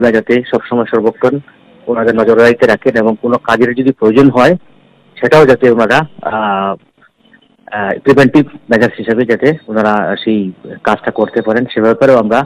যাতে সবসময় সর্বক্ষণ ওনাদের নজরদারিতে রাখেন এবং কোনো কাজের যদি প্রয়োজন হয় সেটাও যাতে ওনারা প্রিভেন্টিভ মেজার্স হিসেবে যাতে ওনারা সেই কাজটা করতে পারেন সে ব্যাপারেও আমরা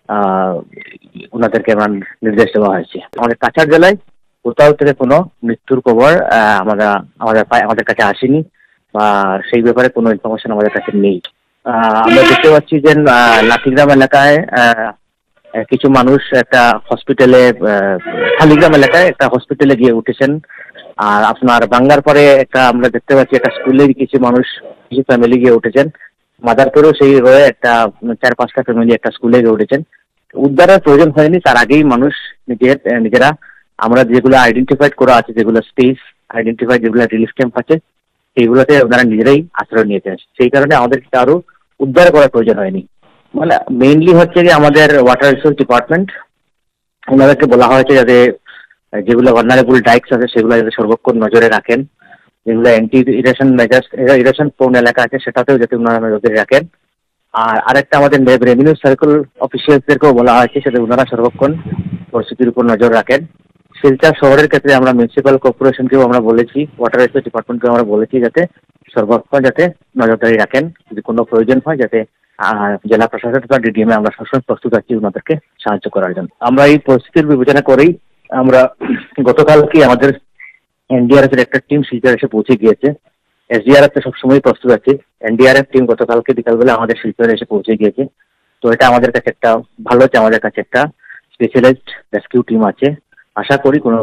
ওনাদেরকে আমার নির্দেশ দেওয়া হয়েছে। আমাদের কাছাড় জেলায় কোথাও থেকে কোনো মৃত্যুর খবর আমাদের কাছে আসেনি বা সেই ব্যাপারে কোনো ইনফরমেশন আমাদের কাছে নেই। আমরা দেখতে পাচ্ছি যে লাঠিগ্রাম এলাকায় কিছু মানুষ একটা হসপিটালে, খালিগ্রাম এলাকায় একটা হসপিটালে গিয়ে উঠেছেন। আর আপনার বাঙ্গার পরে আমরা দেখতে পাচ্ছি একটা স্কুলে কিছু ফ্যামিলি গিয়ে উঠেছেন। মাদারপুরেও সেই রয়ে একটা 4-5টা ফ্যামিলি একটা স্কুলে গিয়ে উঠেছেন। উদ্ধারের প্রয়োজন হয়নি, তার আগেই মানুষ নিজেরা আমরা যেগুলো আইডেন্টিফাইড করা আছে, যেগুলো স্টেজ আইডেন্টিফাইড, যেগুলো রিলিফ ক্যাম্প আছে সেইগুলোতে ওনারা নিজেরাই আশ্রয় নিয়েছেন। সেই কারণে আমাদের আরো উদ্ধার করার প্রয়োজন হয়নি। মানে মেইনলি হচ্ছে যে আমাদের ওয়াটার রিসোর্স ডিপার্টমেন্ট ওনাদেরকে বলা হয়েছে যাতে যেগুলো ভালনারেবল ডাইকস আছে সেগুলো যাতে সর্বক্ষণ নজরে রাখেন, যেগুলো অ্যান্টি ইরেশন মেজার্স ইরেশন প্রোন এলাকা আছে সেটাতেও যাতে ওনারা নজরে রাখেন। আর আরেকটা আমাদের রেভিনিউ সার্কেল অফিসিয়ালসদেরকেও বলা হয়েছে যাতে ওনারা সর্বক্ষণ পরিস্থিতির উপর নজর রাখেন। শিলচর শহরের ক্ষেত্রে আমরা মিউনিসিপ্যাল কর্পোরেশনকেও আমরা বলেছি, ওয়াটার রিসোর্স ডিপার্টমেন্টকেও আমরা বলেছি যাতে সর্বক্ষণ যাতে নজরদারি রাখেন, যদি কোনো প্রয়োজন হয় যাতে জেলা প্রশাসন বা ডিডিএম আমরা সবসময় প্রস্তুত আছি ওনাদেরকে সাহায্য করার জন্য। আমরা এই পরিস্থিতির বিবেচনা করেই আমরা গতকালকে আমাদের এনডিআরএফ এর একটা টিম শিলচর এসে পৌঁছে গিয়েছে। এসডিআরএফ তো সবসময় প্রস্তুত আছে, এনডিআরএফ টিম গতকালকে বিকালবেলা আমাদের শিলচরে এসে পৌঁছে গিয়েছে। তো এটা আমাদের কাছে একটা ভালো হচ্ছে, আমাদের কাছে একটা স্পেশালাইজড রেস্কিউ টিম আছে। আশা করি কোনো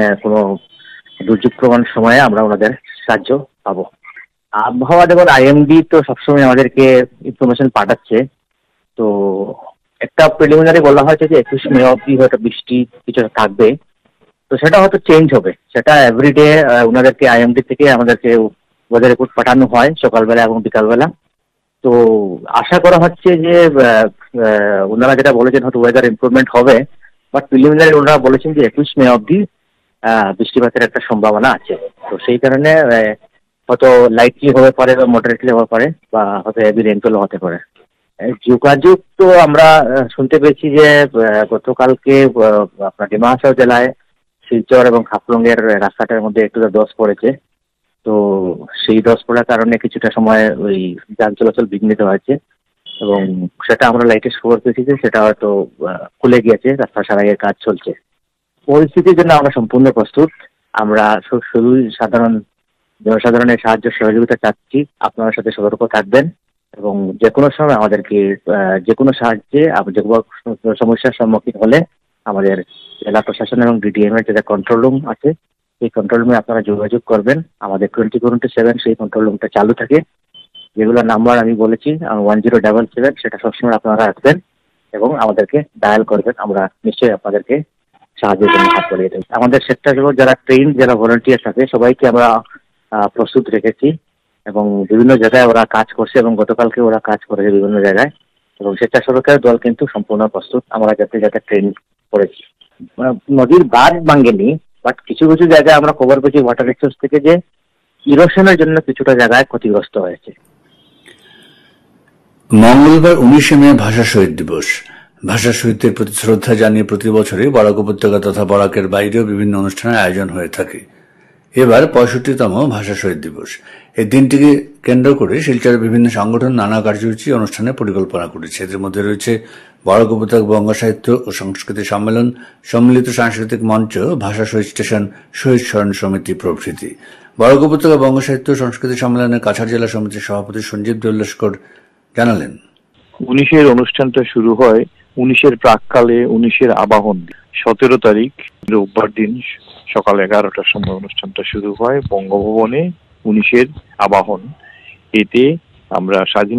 দুর্যোগ প্রবণ সময়ে আমরা ওনাদের সাহায্য পাবো। আবহাওয়া যেমন আইএমডি তো সবসময় আমাদেরকে ইনফরমেশন পাঠাচ্ছে। তো একটা প্রিলিমিনারি বলা হয়েছে যে 21 মে অব্দি হয়তো বৃষ্টি কিছু থাকবে। তো সেটা হয়তো চেঞ্জ হবে, সেটা এভরিডে ওনাদেরকে আইএমডি থেকে আমাদেরকে ওয়েদার রিপোর্ট পাঠানো হয় সকালবেলা এবং বিকালবেলা। তো আশা করা হচ্ছে যে ওনারা যেটা বলেছেন হয়তো ওয়েদার ইমপ্রুভমেন্ট হবে, বাট প্রিলিমিনারি ওনারা বলেছেন যে 21 মে অব্দি বৃষ্টিপাতের একটা সম্ভাবনা আছে। তো সেই কারণে হয়তো লাইটলি হতে পারে বা মডারেটলি হতে পারে বা হয়তো হেভি রেনফলও হতে পারে। যোগাযোগ তো আমরা শুনতে পেয়েছি যে গতকালকে আপনার ডিমা হাসাও জেলায় শিলচর এবং হাফলং এর রাস্তাটার মধ্যে একটু ধস পড়েছে। তো সেই ধস পড়ার কারণে কিছুটা সময় ওই যান চলাচল বিঘ্নিত হয়েছে এবং সেটা আমরা লাইটের খবর পেয়েছি যে সেটা হয়তো খুলে গিয়েছে, রাস্তা সারাইয়ের কাজ চলছে। পরিস্থিতির জন্য আমরা সম্পূর্ণ প্রস্তুত। আমরা শুধু জনসাধারণের সাহায্য সহযোগিতা চাচ্ছি, আপনার সাথে সতর্ক থাকবেন এবং যে কোনো সময় আমাদেরকে যে কোনো সাহায্যে যে কোনো সমস্যার সম্মুখীন হলে আমাদের জেলা প্রশাসন এবং ডিডিএম এর যেটা কন্ট্রোল রুম আছে সেই কন্ট্রোল রুমে আপনারা যোগাযোগ করবেন। আমাদের 24/7 সেই কন্ট্রোল রুমটা চালু থাকে। যেগুলো নাম্বার আমি বলেছি 1077 সেটা সবসময় আপনারা রাখবেন এবং আমাদেরকে ডায়াল করবেন। আমরা নিশ্চয়ই আপনাদেরকে সাহায্যের জন্য হাত বাড়িয়ে দেব। আমাদের সেক্টরগুলো যারা ট্রেন, যারা ভলান্টিয়ার থাকে সবাইকে আমরা প্রস্তুত রেখেছি এবং বিভিন্ন জায়গায় ওরা কাজ করছে এবং গতকালকে ওরা কাজ করেছে বিভিন্ন জায়গায় এবং স্বেচ্ছাসেবকের দল কিন্তু সম্পূর্ণ প্রস্তুত। আমরা যাতে ট্রেন করেছি, নদীর বাঁধ ভাঙেনি, বাট কিছু কিছু জায়গায় আমরা খবর পেয়েছি ওয়াটার রিসোর্স থেকে যে ইরোশনের জন্য কিছুটা জায়গায় ক্ষতিগ্রস্ত হয়েছে। মঙ্গলবার 19 মে ভাষা শহীদ দিবস। ভাষা শহীদদের প্রতি শ্রদ্ধা জানিয়ে প্রতি বছরই বরাক উপত্যকা তথা বরাকের বাইরেও বিভিন্ন অনুষ্ঠানের আয়োজন হয়ে থাকে। এবার 65তম ভাষা শহীদ দিবস। এই দিনটিকে কেন্দ্র করে শিলচরের বিভিন্ন সংগঠন নানা কার্যসূচি অনুষ্ঠানের পরিকল্পনা করেছে। এদের মধ্যে রয়েছে বরাক উপত্যকা বঙ্গ সাহিত্য ও সংস্কৃতি সম্মেলন, সম্মিলিত সাংস্কৃতিক মঞ্চ, ভাষা শহীদ স্টেশন, শহীদ স্মরণ সমিতি প্রভৃতি। বরাক উপত্যকা বঙ্গ সাহিত্য ও সংস্কৃতি সম্মেলনের কাছাড় জেলা সমিতির সভাপতি সঞ্জীব দেউলস্কর জানালেন, 19-এর অনুষ্ঠানটা শুরু হয় 19-এর প্রাককালে 19-এর আবাহন। 17 তারিখ রোববার দিন সকাল 11টার সময় অনুষ্ঠানটা শুরু হয় বঙ্গভবনে 19-এর আবাহন। এতে আমরা স্বাধীন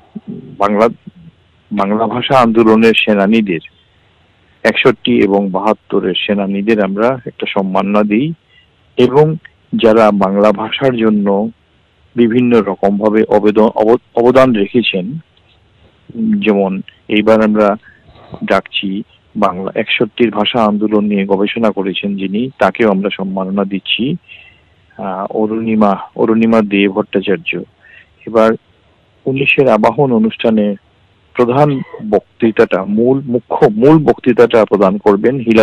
বাংলা ভাষা আন্দোলনের সেনানীদের 61 এবং 72-এর সেনানীদের আমরা একটা সম্মাননা দিই এবং যারা বাংলা ভাষার জন্য বিভিন্ন রকম ভাবে অবদান রেখেছেন, যেমন এইবার আমরা ডাকছি বাংলা 61 ভাষা আন্দোলন নিয়ে গবেষণা করেছেন যিনি, তাকেও আমরা সম্মাননা দিচ্ছি, অরুণিমা দে ভট্টাচার্য। এবার 19-এর আবাহন অনুষ্ঠানে প্রধান বক্তৃতাটা মূল বক্তৃতাটা প্রদান করবেন